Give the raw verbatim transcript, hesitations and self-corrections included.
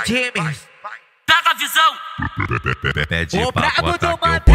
time. Pega a visão. Pede O pra brabo bota do que eu Manteiga.